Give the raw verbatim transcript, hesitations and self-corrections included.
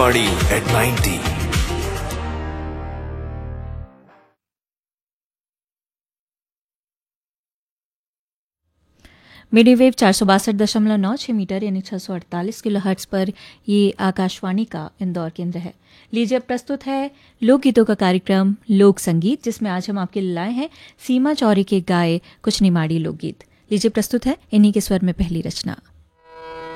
Party at ninety. Medium wave चार सौ बासठ दशमलव नौ छः मीटर यानी छः सौ अड़तालीस किलो हर्ट्स पर ये आकाशवाणी का इंदौर केंद्र है। लीजिए अब प्रस्तुत है लोकगीतों का कार्यक्रम लोक संगीत, जिसमें आज हम आपके लिए लाए हैं सीमा चौरी के गाए कुछ निमाड़ी लोकगीत। लीजिए प्रस्तुत है इन्हीं के स्वर में पहली रचना।